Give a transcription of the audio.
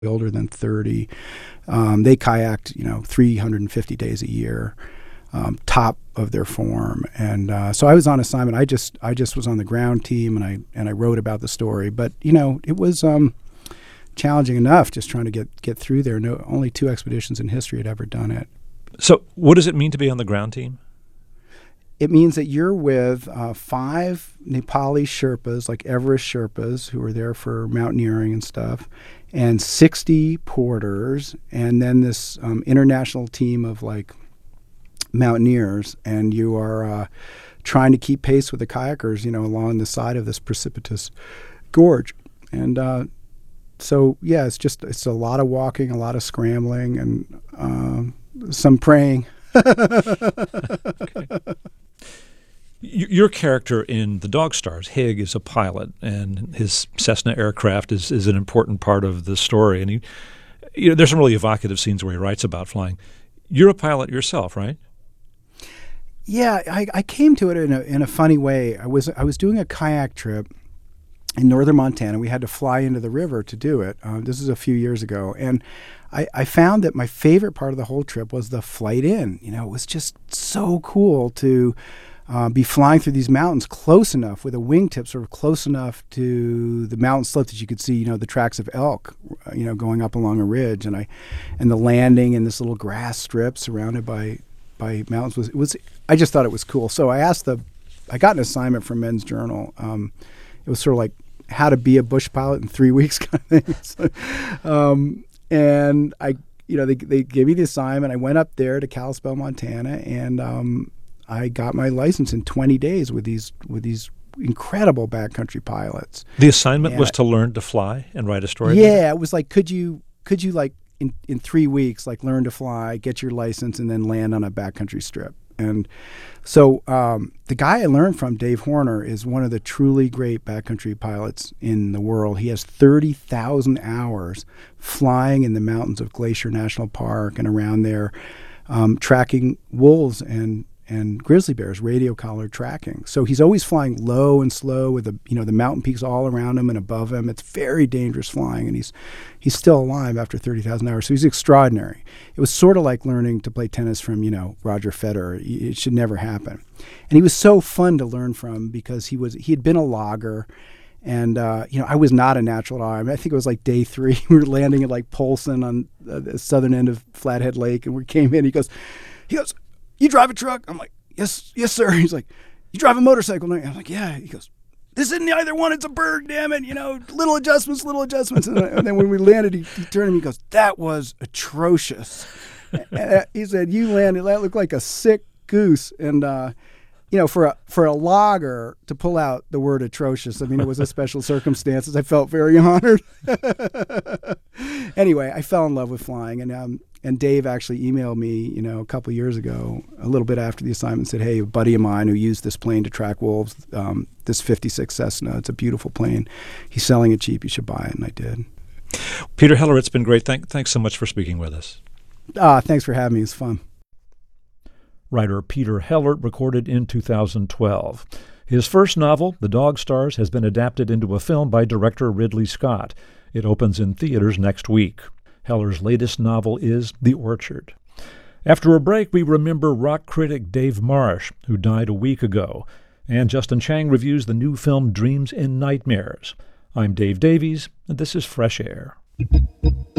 older than 30. They kayaked, 350 days a year, top of their form. And so I was on assignment. I just was on the ground team, and I wrote about the story. But it was challenging enough just trying to get through there. No, only 2 expeditions in history had ever done it. So what does it mean to be on the ground team? It means that you're with 5 Nepali Sherpas, like Everest Sherpas, who are there for mountaineering and stuff, and 60 porters, and then this international team of like mountaineers, and you are trying to keep pace with the kayakers, along the side of this precipitous gorge. And so, yeah, it's a lot of walking, a lot of scrambling, and some praying. Okay. Your character in The Dog Stars, Hig, is a pilot, and his Cessna aircraft is an important part of the story. And there's some really evocative scenes where he writes about flying. You're a pilot yourself, right? Yeah, I came to it in a funny way. I was doing a kayak trip in northern Montana. We had to fly into the river to do it. This is a few years ago, and I found that my favorite part of the whole trip was the flight in. It was just so cool to be flying through these mountains close enough, with a wingtip sort of close enough to the mountain slope that you could see, the tracks of elk, going up along a ridge, and the landing in this little grass strip surrounded by mountains was I just thought it was cool. So I got an assignment from Men's Journal. It was sort of like how to be a bush pilot in 3 weeks kind of thing. So, and they gave me the assignment. I went up there to Kalispell, Montana, and I got my license in 20 days with these incredible backcountry pilots. The assignment was to learn to fly and write a story? Yeah, it was like, could you like in 3 weeks, like learn to fly, get your license, and then land on a backcountry strip? And so the guy I learned from, Dave Horner, is one of the truly great backcountry pilots in the world. He has 30,000 hours flying in the mountains of Glacier National Park and around there, tracking wolves and grizzly bears, radio collar tracking. So he's always flying low and slow with the mountain peaks all around him and above him. It's very dangerous flying, and he's still alive after 30,000 hours. So he's extraordinary. It was sort of like learning to play tennis from Roger Federer. It should never happen. And he was so fun to learn from because he had been a logger. And, I was not a natural at all. I think it was like day 3. We were landing at like Polson on the southern end of Flathead Lake, and we came in. He goes, "You drive a truck?" I'm like, yes, sir. He's like, "You drive a motorcycle?" I'm like, "Yeah." He goes, "This isn't either one. It's a bird, damn it. Little adjustments. And then when we landed, he turned to me, he goes, "That was atrocious." And he said, "You landed, that looked like a sick goose." And, for a logger to pull out the word atrocious, I mean, it was a special circumstances. I felt very honored. Anyway, I fell in love with flying, and Dave actually emailed me, a couple of years ago, a little bit after the assignment, said, "Hey, a buddy of mine who used this plane to track wolves, this 56 Cessna, it's a beautiful plane. He's selling it cheap. You should buy it." And I did. Peter Heller, it's been great. Thanks so much for speaking with us. Thanks for having me. It's fun. Writer Peter Heller recorded in 2012. His first novel, The Dog Stars, has been adapted into a film by director Ridley Scott. It opens in theaters next week. Heller's latest novel is The Orchard. After a break, we remember rock critic Dave Marsh, who died a week ago. And Justin Chang reviews the new film Dreams and Nightmares. I'm Dave Davies, and this is Fresh Air.